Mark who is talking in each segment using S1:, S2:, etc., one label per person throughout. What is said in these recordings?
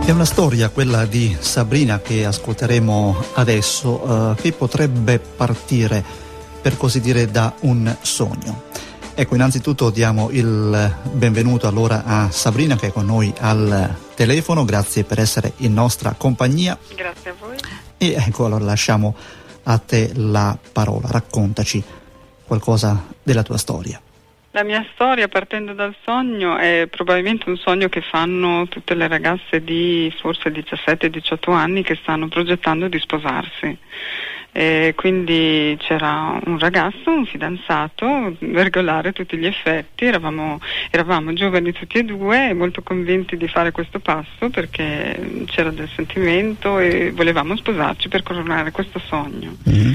S1: È una storia, quella di Sabrina, che ascolteremo adesso, che potrebbe partire, per così dire, da un sogno. Ecco, innanzitutto diamo il benvenuto allora a Sabrina, che è con noi al telefono. Grazie per essere in nostra compagnia.
S2: Grazie a voi.
S1: E ecco, allora lasciamo a te la parola. Raccontaci qualcosa della tua storia.
S2: La mia storia, partendo dal sogno, è probabilmente un sogno che fanno tutte le ragazze di forse 17-18 anni che stanno progettando di sposarsi. Quindi c'era un ragazzo, un fidanzato, regolare a tutti gli effetti, eravamo giovani tutti e due e molto convinti di fare questo passo perché c'era del sentimento e volevamo sposarci per coronare questo sogno. Mm-hmm.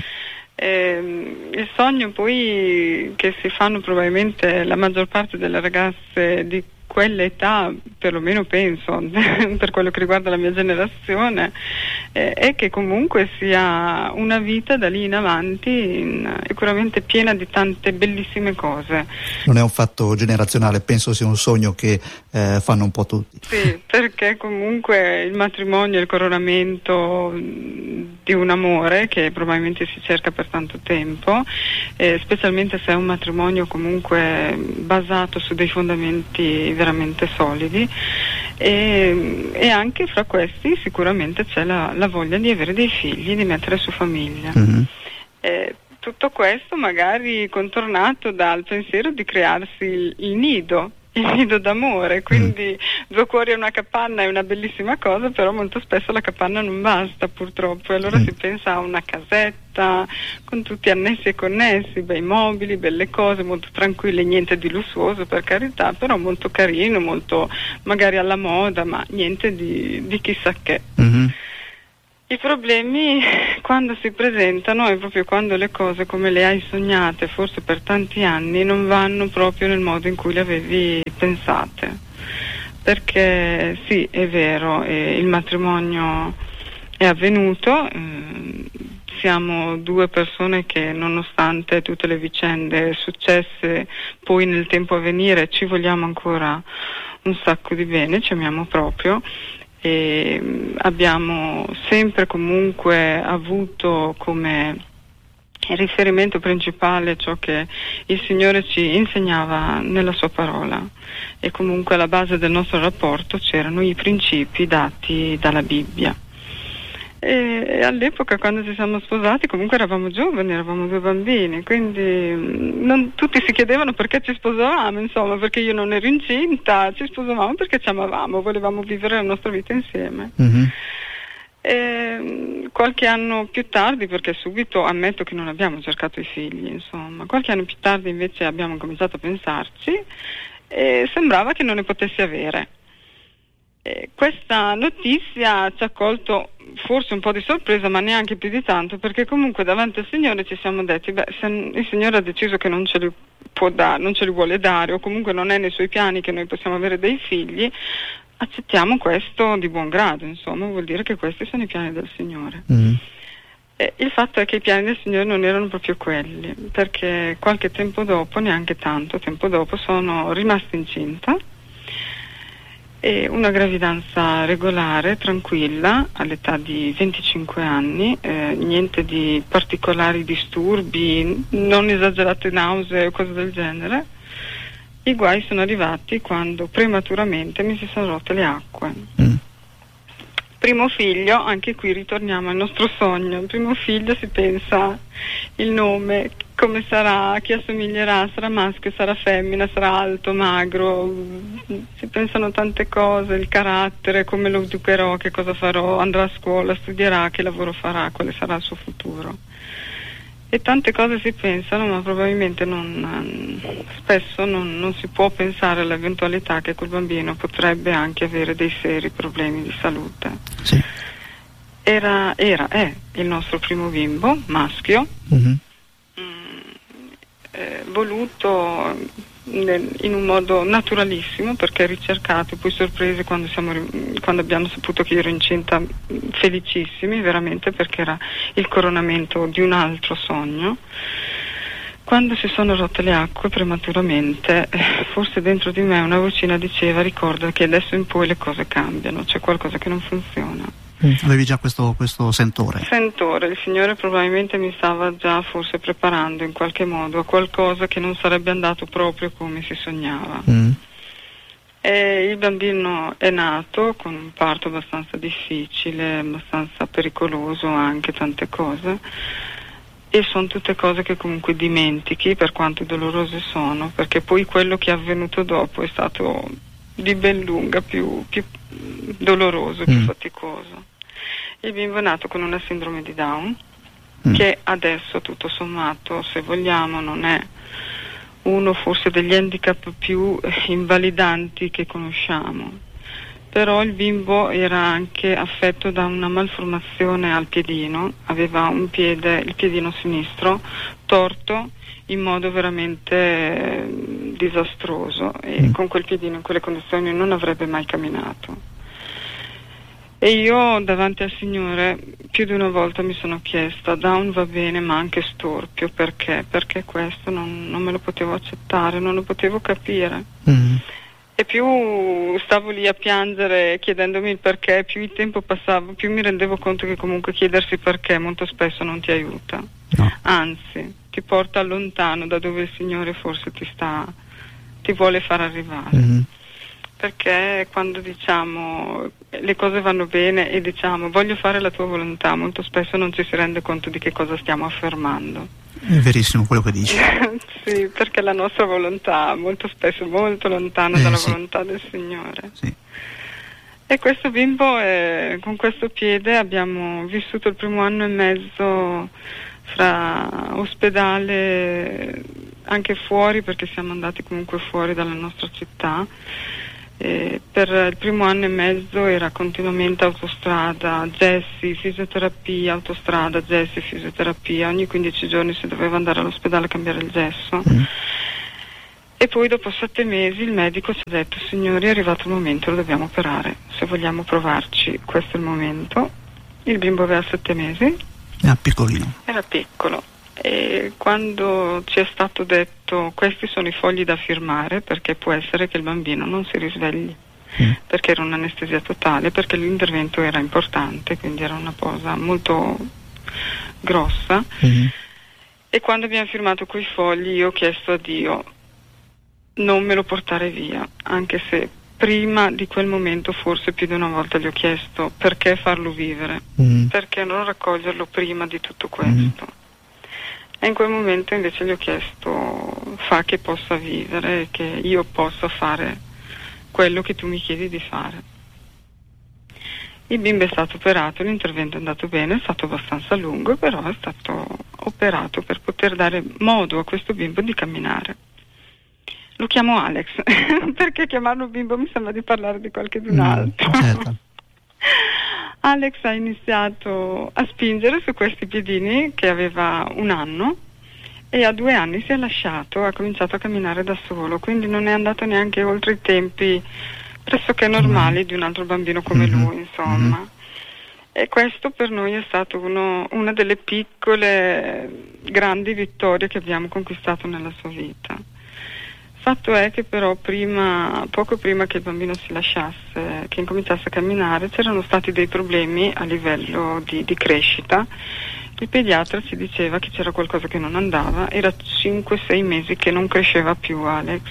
S2: Il sogno poi che si fanno probabilmente la maggior parte delle ragazze di quell'età, perlomeno penso, per quello che riguarda la mia generazione, è che comunque sia una vita da lì in avanti sicuramente piena di tante bellissime cose.
S1: Non è un fatto generazionale, penso sia un sogno che fanno un po' tutti.
S2: Sì, perché comunque il matrimonio è il coronamento di un amore che probabilmente si cerca per tanto tempo, specialmente se è un matrimonio comunque basato su dei fondamenti veramente solidi e anche fra questi sicuramente c'è la voglia di avere dei figli, di mettere su famiglia. Mm-hmm. Tutto questo magari contornato dal pensiero di crearsi il nido d'amore, quindi due cuori e una capanna è una bellissima cosa, però molto spesso la capanna non basta purtroppo, e allora si pensa a una casetta con tutti annessi e connessi, bei mobili, belle cose, molto tranquille, niente di lussuoso per carità, però molto carino, molto magari alla moda, ma niente di chissà che. Mm-hmm. I problemi quando si presentano è proprio quando le cose come le hai sognate, forse per tanti anni, non vanno proprio nel modo in cui le avevi pensate. Perché sì, è vero, il matrimonio è avvenuto, siamo due persone che nonostante tutte le vicende successe poi nel tempo a venire ci vogliamo ancora un sacco di bene, ci amiamo proprio. E abbiamo sempre comunque avuto come riferimento principale ciò che il Signore ci insegnava nella sua parola, e comunque alla base del nostro rapporto c'erano i principi dati dalla Bibbia. E all'epoca, quando ci siamo sposati, comunque eravamo giovani, eravamo due bambini, quindi non tutti si chiedevano perché ci sposavamo, insomma, perché io non ero incinta, ci sposavamo perché ci amavamo, volevamo vivere la nostra vita insieme. Mm-hmm. E qualche anno più tardi, perché subito ammetto che non abbiamo cercato i figli, insomma, qualche anno più tardi invece abbiamo cominciato a pensarci e sembrava che non ne potessi avere. Questa notizia ci ha colto forse un po' di sorpresa, ma neanche più di tanto, perché comunque davanti al Signore ci siamo detti, se il Signore ha deciso che non ce li può dare, non ce li vuole dare, o comunque non è nei suoi piani che noi possiamo avere dei figli, accettiamo questo di buon grado, insomma, vuol dire che questi sono i piani del Signore. Mm. Il fatto è che i piani del Signore non erano proprio quelli, perché qualche tempo dopo, neanche tanto tempo dopo, sono rimasta incinta. E una gravidanza regolare, tranquilla, all'età di 25 anni, niente di particolari disturbi, non esagerate nausee o cose del genere. I guai sono arrivati quando prematuramente mi si sono rotte le acque. Primo figlio, anche qui ritorniamo al nostro sogno. Primo figlio, si pensa il nome, come sarà, a chi assomiglierà, sarà maschio, sarà femmina, sarà alto, magro, si pensano tante cose, il carattere, come lo educherò, che cosa farò, andrà a scuola, studierà, che lavoro farà, quale sarà il suo futuro. E tante cose si pensano, ma probabilmente spesso non si può pensare all'eventualità che quel bambino potrebbe anche avere dei seri problemi di salute. Sì. È il nostro primo bimbo, maschio, mm-hmm. Voluto in un modo naturalissimo, perché ricercato, poi sorpresi quando abbiamo saputo che io ero incinta, felicissimi veramente, perché era il coronamento di un altro sogno. Quando si sono rotte le acque prematuramente, forse dentro di me una vocina diceva: ricorda che adesso in poi le cose cambiano, c'è qualcosa che non funziona.
S1: Avevi già questo sentore?
S2: Sentore, il Signore probabilmente mi stava già forse preparando in qualche modo a qualcosa che non sarebbe andato proprio come si sognava. E il bambino è nato con un parto abbastanza difficile, abbastanza pericoloso anche, tante cose. E sono tutte cose che comunque dimentichi, per quanto dolorose sono, perché poi quello che è avvenuto dopo è stato di ben lunga più doloroso, più faticoso. Il bimbo è nato con una sindrome di Down, che adesso tutto sommato, se vogliamo, non è uno forse degli handicap più invalidanti che conosciamo. Però il bimbo era anche affetto da una malformazione al piedino, aveva il piedino sinistro torto in modo veramente disastroso, e con quel piedino in quelle condizioni non avrebbe mai camminato. E io davanti al Signore più di una volta mi sono chiesta: Down va bene, ma anche storpio, perché? Perché questo non me lo potevo accettare, non lo potevo capire. E più stavo lì a piangere chiedendomi il perché, più il tempo passava, più mi rendevo conto che comunque chiedersi perché molto spesso non ti aiuta. No. Anzi, ti porta lontano da dove il Signore forse ti vuole far arrivare. Perché quando diciamo le cose vanno bene e diciamo voglio fare la tua volontà, molto spesso non ci si rende conto di che cosa stiamo affermando.
S1: È verissimo quello che dici.
S2: Sì, perché la nostra volontà molto spesso è molto lontana dalla volontà del Signore.
S1: Sì.
S2: E questo bimbo, con questo piede abbiamo vissuto il primo anno e mezzo fra ospedale, anche fuori, perché siamo andati comunque fuori dalla nostra città. Per il primo anno e mezzo era continuamente autostrada, gessi, fisioterapia, autostrada, gessi, fisioterapia. Ogni 15 giorni si doveva andare all'ospedale a cambiare il gesso. E poi dopo 7 mesi il medico ci ha detto: signori, è arrivato il momento, lo dobbiamo operare, se vogliamo provarci questo è il momento. Il bimbo aveva 7 mesi,
S1: era piccolino,
S2: era piccolo. E quando ci è stato detto: questi sono i fogli da firmare, perché può essere che il bambino non si risvegli, perché era un'anestesia totale, perché l'intervento era importante, quindi era una cosa molto grossa. E quando abbiamo firmato quei fogli io ho chiesto a Dio: non me lo portare via, anche se prima di quel momento forse più di una volta gli ho chiesto: perché farlo vivere, perché non raccoglierlo prima di tutto questo. E in quel momento invece gli ho chiesto: fa che possa vivere, che io possa fare quello che tu mi chiedi di fare. Il bimbo è stato operato, l'intervento è andato bene, è stato abbastanza lungo, però è stato operato per poter dare modo a questo bimbo di camminare. Lo chiamo Alex, perché chiamarlo bimbo mi sembra di parlare di qualcun altro.
S1: Certo.
S2: Alex ha iniziato a spingere su questi piedini che aveva 1 anno, e a 2 anni si è lasciato, ha cominciato a camminare da solo, quindi non è andato neanche oltre i tempi pressoché normali di un altro bambino come lui, insomma. E questo per noi è stato una delle piccole grandi vittorie che abbiamo conquistato nella sua vita. Fatto è che però poco prima che il bambino si lasciasse, che incominciasse a camminare, c'erano stati dei problemi a livello di crescita. Il pediatra ci diceva che c'era qualcosa che non andava, era 5-6 mesi che non cresceva più Alex,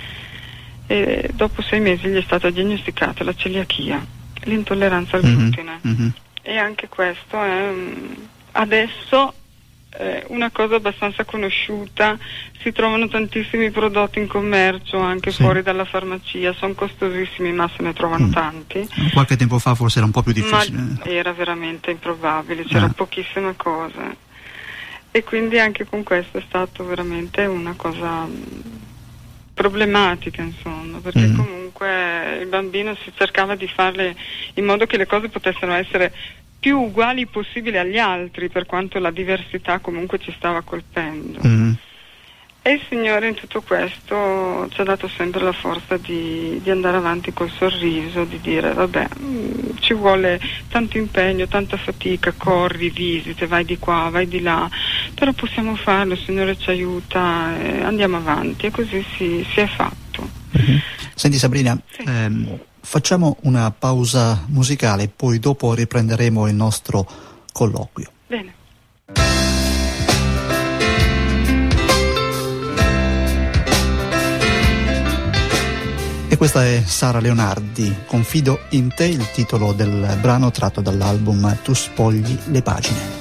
S2: e dopo 6 mesi gli è stata diagnosticata la celiachia, l'intolleranza al glutine. E anche questo è adesso una cosa abbastanza conosciuta, si trovano tantissimi prodotti in commercio anche fuori dalla farmacia, sono costosissimi ma se ne trovano tanti.
S1: Qualche tempo fa forse era un po' più difficile,
S2: ma era veramente improbabile, c'erano pochissime cose, e quindi anche con questo è stato veramente una cosa problematica, insomma, perché comunque il bambino si cercava di farle in modo che le cose potessero essere più uguali possibile agli altri, per quanto la diversità comunque ci stava colpendo. E il Signore in tutto questo ci ha dato sempre la forza di andare avanti col sorriso, di dire vabbè, ci vuole tanto impegno, tanta fatica, corri, visite, vai di qua, vai di là, però possiamo farlo, il Signore ci aiuta, andiamo avanti, e così si è fatto.
S1: Senti Sabrina,
S2: sì.
S1: Facciamo una pausa musicale, poi dopo riprenderemo il nostro colloquio.
S2: Bene.
S1: E questa è Sara Leonardi, Confido in te, il titolo del brano tratto dall'album Tu spogli le pagine.